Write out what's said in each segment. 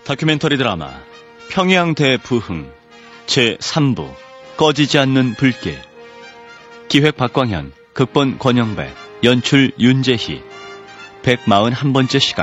다큐멘터리 드라마 평양 대부흥 제3부 꺼지지 않는 불길. 기획 박광현, 극본 권영배, 연출 윤재희. 141번째 시간.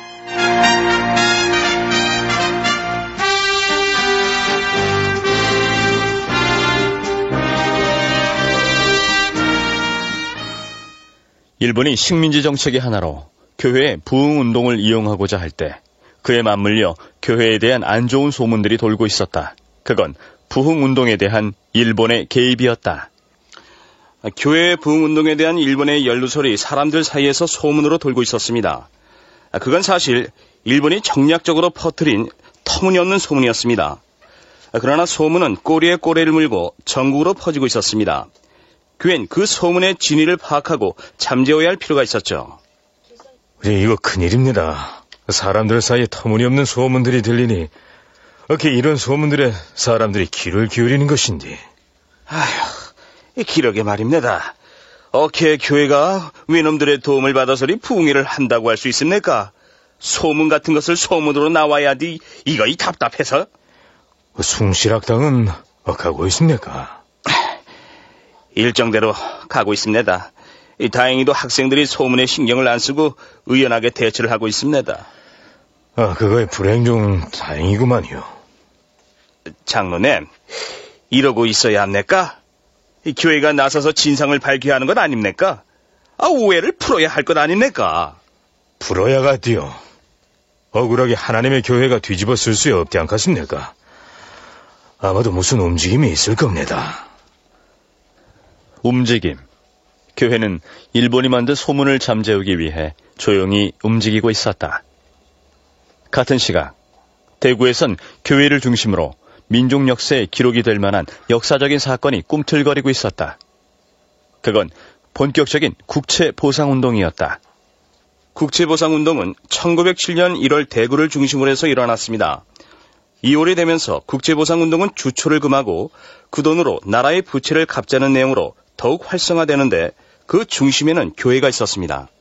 일본이 식민지 정책의 하나로 교회의 부흥운동을 이용하고자 할 때 그에 맞물려 교회에 대한 안 좋은 소문들이 돌고 있었다. 그건 부흥운동에 대한 일본의 개입이었다. 교회의 부흥운동에 대한 일본의 연루설이 사람들 사이에서 소문으로 돌고 있었습니다. 그건 사실 일본이 정략적으로 퍼뜨린 터무니없는 소문이었습니다. 그러나 소문은 꼬리에 꼬리를 물고 전국으로 퍼지고 있었습니다. 교회는 그 소문의 진위를 파악하고 잠재워야 할 필요가 있었죠. 이거 큰일입니다. 사람들 사이에 터무니없는 소문들이 들리니 어떻게 이런 소문들에 사람들이 귀를 기울이는 것인지. 아휴, 기러게 말입니다. 어떻게 교회가 외놈들의 도움을 받아서리 부흥회를 한다고 할 수 있습니까? 소문 같은 것을 소문으로 나와야지 이거이 답답해서. 숭실학당은 어가고 있습니까? 일정대로 가고 있습니다. 다행히도 학생들이 소문에 신경을 안 쓰고 의연하게 대처를 하고 있습니다. 그거의 불행 중 다행이구만요. 장로님, 이러고 있어야 합니까? 교회가 나서서 진상을 밝혀야 하는 것 아닙니까? 오해를 풀어야 할 것 아닙니까? 풀어야겠디요. 억울하게 하나님의 교회가 뒤집어 쓸 수 없지 않겠습니까? 아마도 무슨 움직임이 있을 겁니다. 움직임. 교회는 일본이 만든 소문을 잠재우기 위해 조용히 움직이고 있었다. 같은 시각, 대구에선 교회를 중심으로 민족 역사에 기록이 될 만한 역사적인 사건이 꿈틀거리고 있었다. 그건 본격적인 국채보상운동이었다. 국채보상운동은 1907년 1월 대구를 중심으로 해서 일어났습니다. 2월이 되면서 국채보상운동은 주초를 금하고 그 돈으로 나라의 부채를 갚자는 내용으로 더욱 활성화되는데 그 중심에는 교회가 있었습니다.